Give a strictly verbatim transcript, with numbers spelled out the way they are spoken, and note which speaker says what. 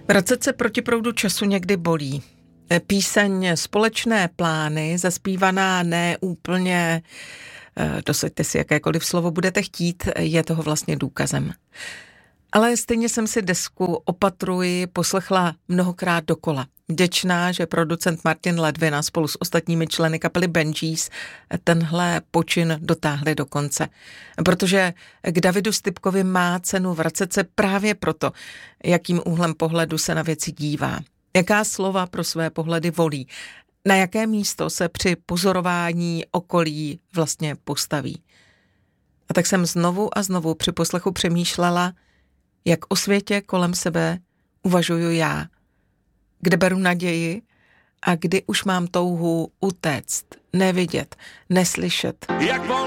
Speaker 1: Vracet se proti proudu času někdy bolí. Píseň Společné plány, zaspívaná ne úplně, dosaďte si jakékoliv slovo budete chtít, je toho vlastně důkazem. Ale stejně jsem si desku Opatruji poslechla mnohokrát dokola. Vděčná, že producent Martin Ledvina spolu s ostatními členy kapely Benjis tenhle počin dotáhli do konce. Protože k Davidu Stypkovi má cenu vracet se právě proto, jakým úhlem pohledu se na věci dívá. Jaká slova pro své pohledy volí. Na jaké místo se při pozorování okolí vlastně postaví. A tak jsem znovu a znovu při poslechu přemýšlela, jak o světě kolem sebe uvažuju já, kde beru naději a kdy už mám touhu utéct, nevidět, neslyšet.